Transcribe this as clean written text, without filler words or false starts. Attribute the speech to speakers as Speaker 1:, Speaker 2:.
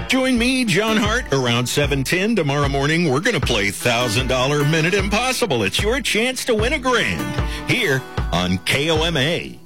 Speaker 1: Join me, John Hart, around 7:10 tomorrow morning. We're going to play $1,000 Minute Impossible. It's your chance to win $1,000 here on KOMA.